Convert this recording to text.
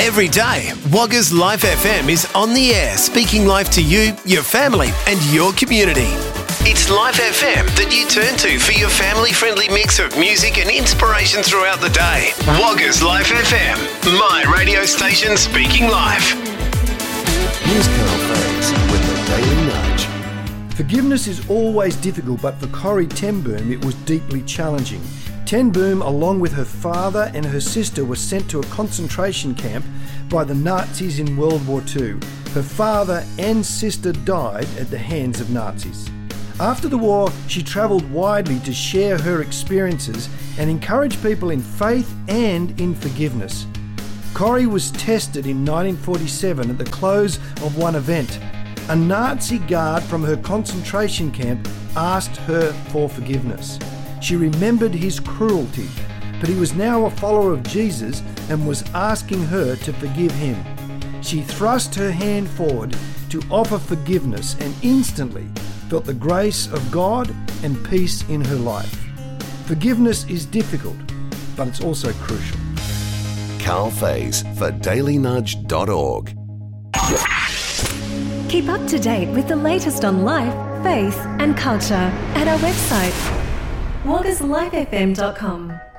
Every day, Wagga's Life FM is on the air, speaking life to you, your family and your community. It's Life FM that you turn to for your family-friendly mix of music and inspiration throughout the day. Wagga's Life FM, my radio station speaking life. Here's Carl Faze with the Daily Nudge. Forgiveness is always difficult, but for Corrie ten Boom it was deeply challenging. Ten Boom, along with her father and her sister, were sent to a concentration camp by the Nazis in World War II. Her father and sister died at the hands of Nazis. After the war, she travelled widely to share her experiences and encourage people in faith and in forgiveness. Corrie was tested in 1947 at the close of one event. A Nazi guard from her concentration camp asked her for forgiveness. She remembered his cruelty, but he was now a follower of Jesus and was asking her to forgive him. She thrust her hand forward to offer forgiveness and instantly felt the grace of God and peace in her life. Forgiveness is difficult, but it's also crucial. Carl Faze for dailynudge.org. Keep up to date with the latest on life, faith and culture at our website, waggaslifefm.com.